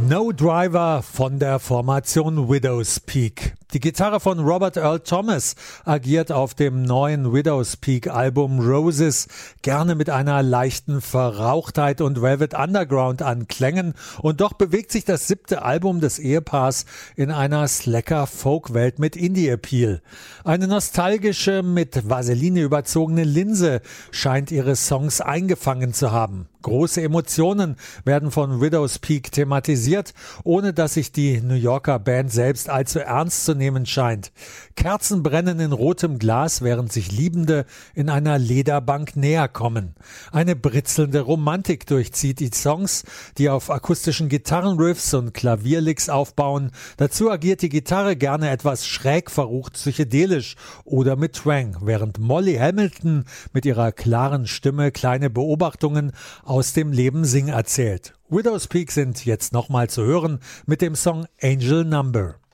No Driver von der Formation Widow's Peak. Die Gitarre von Robert Earl Thomas agiert auf dem neuen Widow's Peak Album Roses gerne mit einer leichten Verrauchtheit und Velvet Underground Anklängen, und doch bewegt sich das 7. Album des Ehepaars in einer slacker Folkwelt mit Indie-Appeal. Eine nostalgische, mit Vaseline überzogene Linse scheint ihre Songs eingefangen zu haben. Große Emotionen werden von Widow's Peak thematisiert, ohne dass sich die New Yorker Band selbst allzu ernst zu nehmen scheint. Kerzen brennen in rotem Glas, während sich Liebende in einer Lederbank näher kommen. Eine britzelnde Romantik durchzieht die Songs, die auf akustischen Gitarrenriffs und Klavierlicks aufbauen. Dazu agiert die Gitarre gerne etwas schräg verrucht psychedelisch oder mit Twang, während Molly Hamilton mit ihrer klaren Stimme kleine Beobachtungen aus dem Leben erzählt. Widow's Peak sind jetzt nochmal zu hören mit dem Song Angel Number.